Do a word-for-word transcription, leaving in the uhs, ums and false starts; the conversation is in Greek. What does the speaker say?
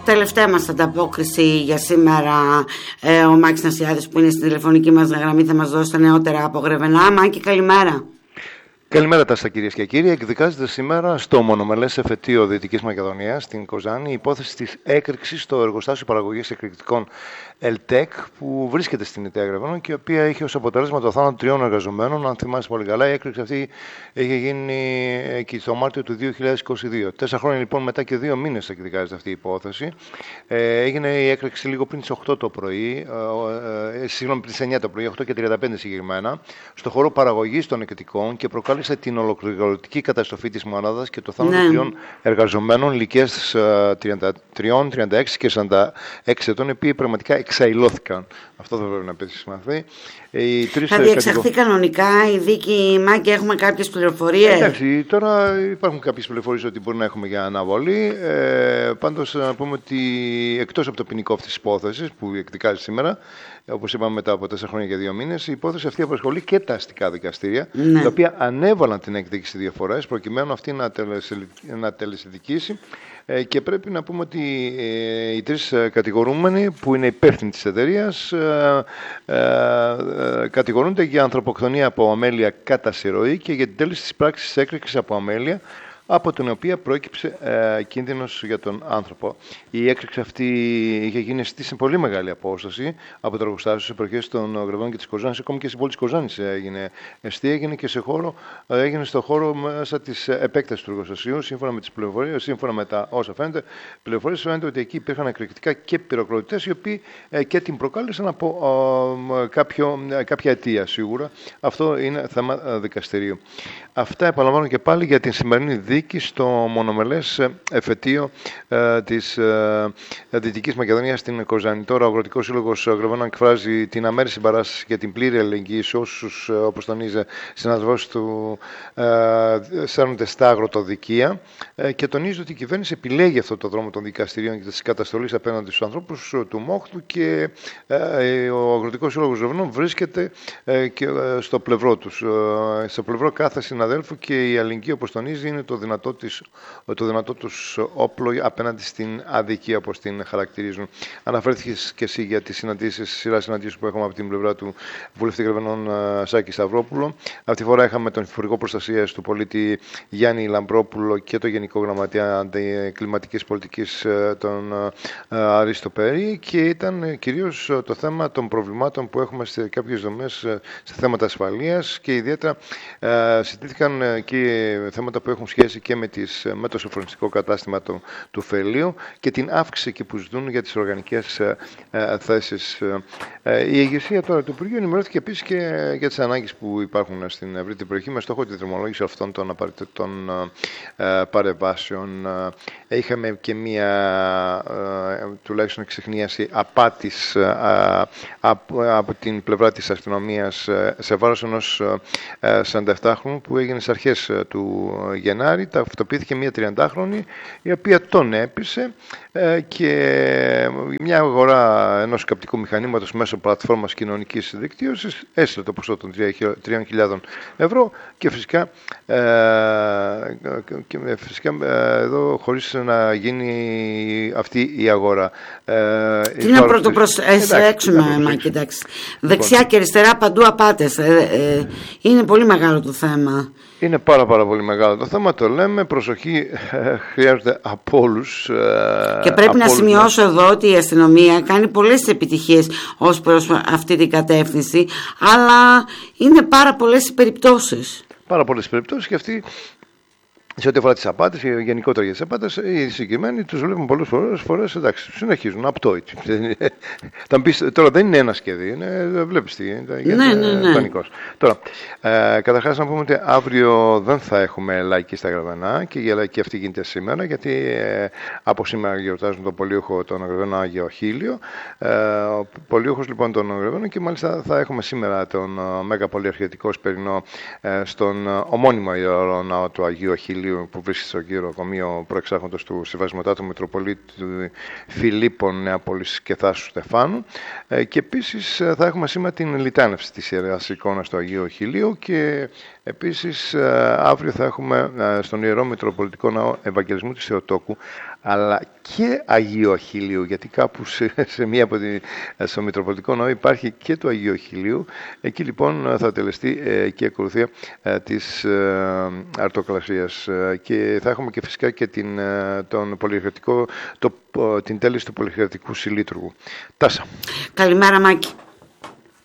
τελευταία μας ανταπόκριση για σήμερα, ε, ο Μάκης Νασιάδης που είναι στην τηλεφωνική μας γραμμή θα μας δώσει τα νεότερα από Γρεβενά. Μάκη, καλημέρα. Καλημέρα τάστα κυρίες και κύριοι. Εκδικάζεται σήμερα στο μονομελές εφετείο Δυτικής Μακεδονίας, στην Κοζάνη, η υπόθεση της έκρηξης στο εργοστάσιο παραγωγής εκρηκτικών ΕΛΤΕΚ που βρίσκεται στην Νητέα Γρεβενών και η οποία είχε ως αποτέλεσμα το θάνατο τριών εργαζομένων. Αν θυμάσαι πολύ καλά, η έκρηξη αυτή είχε γίνει εκεί το Μάρτιο του δύο χιλιάδες είκοσι δύο. Τέσσερα χρόνια λοιπόν μετά και δύο μήνες εκδικάζεται αυτή η υπόθεση. Ε, έγινε η έκρηξη λίγο πριν τις οκτώ το πρωί, ε, ε, συγγνώμη, πριν τις εννιά το πρωί, οκτώ και τριάντα πέντε συγκεκριμένα, στο χώρο παραγωγής των εκρηκτικών και προκάλεσε την ολοκληρωτική καταστροφή της μονάδας και το θάνατο ναι. τριών εργαζομένων ηλικίας τριάντα τρία, τριάντα έξι και σαράντα έξι ετών, οι οποίοι πραγματικά εξαϊλώθηκαν. Αυτό θα πρέπει να επισημανθεί. Θα διεξαχθεί κανονικά η δίκη, Μάκη, έχουμε κάποιες πληροφορίες? Εντάξει, τώρα υπάρχουν κάποιες πληροφορίες ότι μπορεί να έχουμε για αναβολή. Ε, πάντως να πούμε ότι εκτός από το ποινικό αυτής της υπόθεσης που εκδικάζει σήμερα, όπως είπαμε μετά από τέσσερα χρόνια και δύο μήνες, η υπόθεση αυτή απασχολεί και τα αστικά δικαστήρια, ναι. τα οποία ανέβαλαν την εκδίκηση δύο φορές, προκειμένου αυτή να, τελεσυ... να τελεσυδικήσει. Ε, και πρέπει να πούμε ότι ε, οι τρεις κατηγορούμενοι που είναι υπεύθυνοι της εταιρείας ε, ε, ε, κατηγορούνται για ανθρωποκτονία από αμέλεια κατά συρροή και για την τέλεση της πράξης έκρηξης από αμέλεια, από την οποία προέκυψε ε, κίνδυνος για τον άνθρωπο. Η έκρηξη αυτή είχε γίνει σε πολύ μεγάλη απόσταση από το εργοστάσιο σε περιοχές των Γρεβενών και της Κοζάνης, ακόμη και στην πόλη της Κοζάνης έγινε εστί, έγινε και σε χώρο, έγινε στο χώρο μέσα της επέκτασης του εργοστασίου, σύμφωνα με τις πληροφορίες, σύμφωνα με τα όσα φαίνεται, πληροφορίες φαίνεται ότι εκεί υπήρχαν εκρηκτικά και πυροκροτητές, οι οποίοι ε, και την προκάλεσαν από ε, κάποιο, ε, κάποια αιτία σίγουρα. Αυτό είναι θέμα δικαστηρίου. Αυτά επαναλαμβάνω και πάλι για την σημερινή δίκη στο μονομελές εφετείο ε, της ε, Δυτικής Μακεδονίας στην Κοζάνη. Τώρα ο Αγροτικός Σύλλογος Γρεβενών εκφράζει την αμέριστη συμπαράσταση για την πλήρη αλληλεγγύη σε όσους, όπως τονίζει, συναδελφούς του ε, σέρνονται στα αγροτοδικεία ε, και τονίζει ότι η κυβέρνηση επιλέγει αυτό το δρόμο των δικαστηρίων και της καταστολής απέναντι στους ανθρώπους του μόχθου και ε, ο Αγροτικός Σύλλογος Γρεβενών βρίσκεται ε, και, ε, στο πλευρό τους, ε, στο πλευρό κάθε συναδέλφου, και η αλληλεγγύη, όπως τονίζει, είναι το δυνατό, της, το δυνατό τους όπλο απέναντι στην αδικία, όπως την χαρακτηρίζουν. Αναφέρθηκε και εσύ για τις συναντήσεις, σειρά συναντήσεις που έχουμε από την πλευρά του βουλευτή Γρεβενών Σάκη Σταυρόπουλο. Αυτή τη φορά είχαμε τον Υπουργό Προστασίας του Πολίτη Γιάννη Λαμπρόπουλο και το Γενικό Γραμματέα Αντικλιματικής Πολιτικής τον Αρίστο Περί, και ήταν κυρίως το θέμα των προβλημάτων που έχουμε σε κάποιες δομές σε θέματα ασφαλείας, και ιδιαίτερα συζητήθηκαν και θέματα που έχουν σχέση και με, τις, με το σοφρονιστικό κατάστημα του, του Φελίου και την αύξηση εκεί που ζητούν για τις οργανικές ε, ε, θέσεις. Ε, η ηγεσία τώρα του Υπουργείου ενημερώθηκε επίσης και για τις ανάγκες που υπάρχουν στην ευρύτερη περιοχή με στόχο τη δρομολόγηση αυτών των απαραίτητων ε, παρεμβάσεων. Ε, είχαμε και μία ε, τουλάχιστον εξεχνίαση απάτης ε, από, από την πλευρά της αστυνομίας ε, σε βάρος ενός ε, σαρανταεπτάχρονου που έγινε στις αρχές ε, του Γενάρη. Ταυτοποιήθηκε μια τριαντάχρονη η οποία τον έπεισε ε, και μια αγορά ενός καπτικού μηχανήματος μέσω πλατφόρμας κοινωνικής δικτύωσης έστειλε το ποσό των τριών χιλιάδων ευρώ και φυσικά, ε, και φυσικά ε, εδώ χωρίς να γίνει αυτή η αγορά. Ε, Τι να πρωτοπροσέξουμε, Μάκη, εντάξει. Δεξιά και αριστερά παντού απάτες. Ε, ε, είναι πολύ μεγάλο το θέμα. Είναι πάρα πάρα πολύ μεγάλο το θέμα, το λέμε, προσοχή ε, χρειάζεται από όλους. Ε, και πρέπει από να όλους σημειώσω μας. Εδώ ότι η αστυνομία κάνει πολλές επιτυχίες ως προς αυτή την κατεύθυνση, αλλά είναι πάρα πολλές οι περιπτώσεις. Πάρα πολλές περιπτώσεις και αυτή... Σε ό,τι αφορά τις απάτες, γενικότερα για τις απάτες, οι συγκεκριμένοι τους βλέπουμε πολλές φορές, φορές εντάξει, συνεχίζουν απτόητοι. Τώρα δεν είναι ένα σχέδιο, είναι, βλέπεις τι είναι, γιατί ναι, ναι, ναι. πανικός. Τώρα, ε, καταρχάς να πούμε ότι αύριο δεν θα έχουμε λαϊκή στα Γρεβενά και η λαϊκή αυτή γίνεται σήμερα, γιατί ε, από σήμερα γιορτάζουν τον πολίοχο των Γρεβενών Άγιο Χίλιο. Ε, ο πολίοχος λοιπόν των Γρεβενών, και μάλιστα θα έχουμε σήμερα τον uh, Μέγα Πολυαρχιετικό Σπερινό ε, στον uh, ομώνυμο ιερό ναό του Αγίου Χίλιου, που βρίσκεται στο γυροκομείο προεξάρχοντος του Σεβασμιωτάτου Μητροπολίτη Φιλίππων Νεαπολής και Θάσου Στεφάνου. Ε, και επίσης θα έχουμε σήμερα την λιτάνευση της Ιεράς Εικόνας του Αγίου Χιλίου, και επίσης αύριο θα έχουμε στον Ιερό Μητροπολιτικό Ναό Ευαγγελισμού της Θεοτόκου, αλλά και Αγίου Αχιλλείου, γιατί κάπου σε, σε μία από τη, στο Μητροπολιτικό Ναό υπάρχει και το Αγίου Αχιλλείου. Εκεί λοιπόν θα τελεστεί ε, και η ακολουθία ε, της ε, αρτοκλασίας ε, και θα έχουμε και φυσικά και την, ε, τον πολυχρηστικό, το, την τέλεση του πολυχρηστικού συλλήτουργου. Τάσα. Καλημέρα Μάκη.